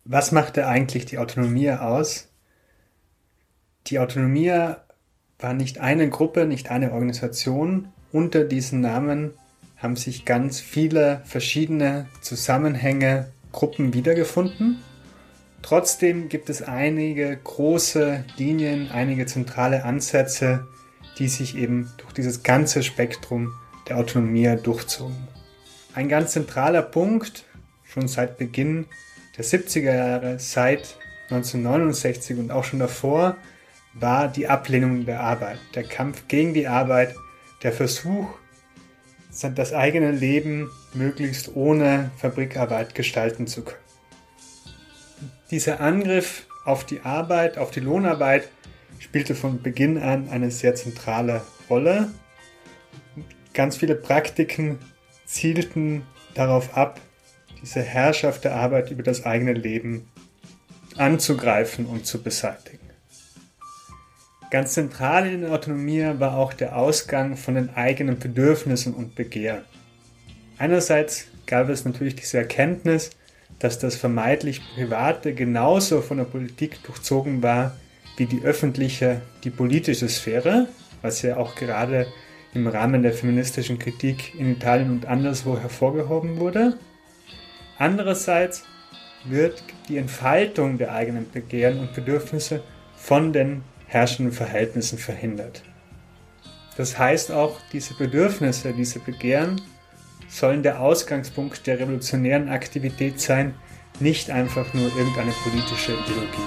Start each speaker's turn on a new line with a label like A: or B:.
A: Was machte eigentlich die Autonomie aus? Die Autonomie war nicht eine Gruppe, nicht eine Organisation. Unter diesen Namen haben sich ganz viele verschiedene Zusammenhänge, Gruppen wiedergefunden. Trotzdem gibt es einige große Linien, einige zentrale Ansätze, die sich eben durch dieses ganze Spektrum der Autonomie durchzogen. Ein ganz zentraler Punkt, schon seit Beginn der 70er Jahre, seit 1969 und auch schon davor, war die Ablehnung der Arbeit, der Kampf gegen die Arbeit, der Versuch, das eigene Leben möglichst ohne Fabrikarbeit gestalten zu können. Dieser Angriff auf die Arbeit, auf die Lohnarbeit, spielte von Beginn an eine sehr zentrale Rolle. Ganz viele Praktiken zielten darauf ab, diese Herrschaft der Arbeit über das eigene Leben anzugreifen und zu beseitigen. Ganz zentral in der Autonomie war auch der Ausgang von den eigenen Bedürfnissen und Begehren. Einerseits gab es natürlich diese Erkenntnis, dass das vermeintlich Private genauso von der Politik durchzogen war wie die öffentliche, die politische Sphäre, was ja auch gerade im Rahmen der feministischen Kritik in Italien und anderswo hervorgehoben wurde. Andererseits wird die Entfaltung der eigenen Begehren und Bedürfnisse von den herrschenden Verhältnissen verhindert. Das heißt auch, diese Bedürfnisse, diese Begehren sollen der Ausgangspunkt der revolutionären Aktivität sein, nicht einfach nur irgendeine politische Ideologie.